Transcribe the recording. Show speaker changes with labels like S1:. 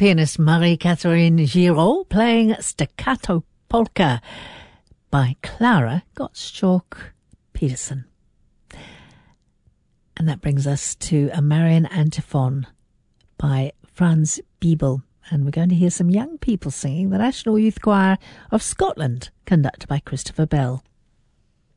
S1: pianist Marie-Catherine Giraud playing Staccato Polka by Clara Gottschalk-Peterson. And that brings us to a Marian Antiphon by Franz Biebel. And we're going to hear some young people singing the National Youth Choir of Scotland, conducted by Christopher Bell.